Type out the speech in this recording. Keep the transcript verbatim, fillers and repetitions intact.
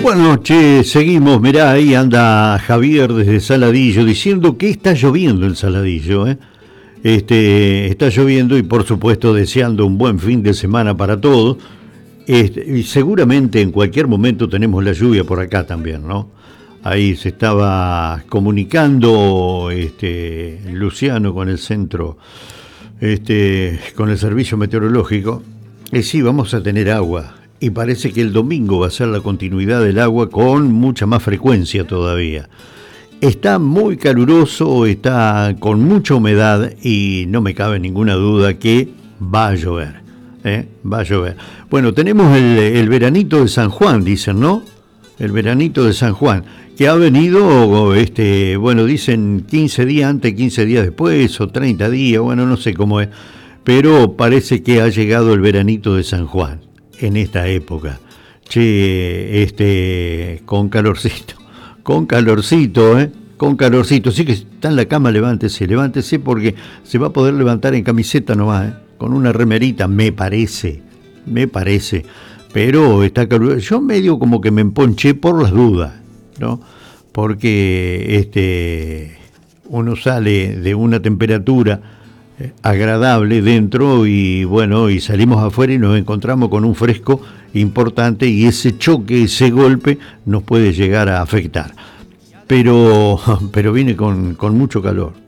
Bueno, che, seguimos, mirá, ahí anda Javier desde Saladillo diciendo que está lloviendo en Saladillo, ¿eh? Este, está lloviendo y por supuesto deseando un buen fin de semana para todos. Este, y seguramente en cualquier momento tenemos la lluvia por acá también, ¿no? Ahí se estaba comunicando este, Luciano con el centro, este, con el servicio meteorológico. Y sí, vamos a tener agua. Y parece que el domingo va a ser la continuidad del agua con mucha más frecuencia todavía. Está muy caluroso, está con mucha humedad y no me cabe ninguna duda que va a llover. ¿eh? Va a llover. Bueno, tenemos el, el veranito de San Juan, dicen, ¿no? El veranito de San Juan, que ha venido, este, bueno, dicen quince días antes, quince días después, o treinta días, bueno, no sé cómo es, pero parece que ha llegado el veranito de San Juan en esta época. Che, este, con calorcito, con calorcito, ¿eh? Con calorcito. Sí que está en la cama, levántese, levántese porque se va a poder levantar en camiseta nomás, ¿eh? Con una remerita, me parece, me parece. Pero está caluroso. Yo medio como que me emponché por las dudas, ¿no? Porque este, uno sale de una temperatura agradable dentro y bueno, y salimos afuera y nos encontramos con un fresco importante y ese choque, ese golpe nos puede llegar a afectar. Pero, pero viene con, con mucho calor.